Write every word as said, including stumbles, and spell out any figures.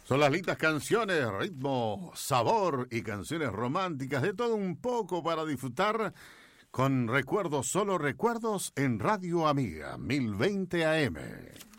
Son las lindas canciones, ritmo, sabor y canciones románticas, de todo un poco para disfrutar con recuerdos, solo recuerdos en Radio Amiga, mil veinte A M.